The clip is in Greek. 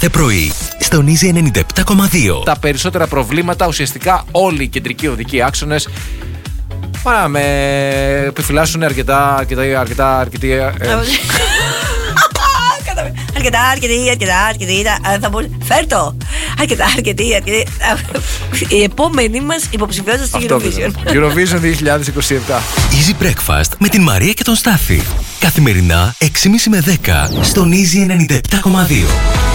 κάθε πρωί στον Easy 97,2. Τα περισσότερα προβλήματα, ουσιαστικά όλοι οι κεντρικοί οδικοί άξονες με επιφυλάσσουν αρκετή. Αρκετά. Θα μπορούσε. Φέρτο! Αρκετή. Η επόμενη μας υποψηφιότητα στη Eurovision. Eurovision 2027. Easy Breakfast με την Μαρία και τον Στάφη. Καθημερινά 6.30 με 10 στον Easy 97,2.